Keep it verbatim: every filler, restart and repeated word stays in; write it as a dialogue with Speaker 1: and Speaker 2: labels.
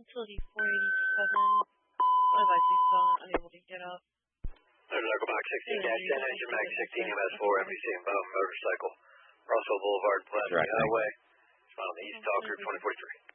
Speaker 1: utility four eighty-seven. Otherwise, Lisa, unable to get up.
Speaker 2: Motorcycle Max sixteen dash ten, engine Max sixteen, M S four, M B C inbound motorcycle. Russell Boulevard, Pulaski Highway. On the East Talker, twenty forty-three.